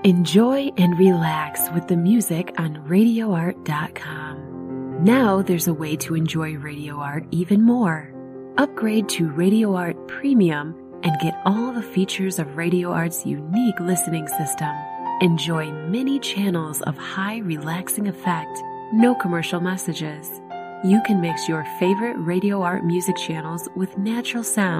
Enjoy and relax with the music on RadioArt.com. Now there's a way to enjoy Radio Art even more. Upgrade to Radio Art Premium and get all the features of Radio Art's unique listening system. Enjoy many channels of high relaxing effect, no commercial messages. You can mix your favorite Radio Art music channels with natural sound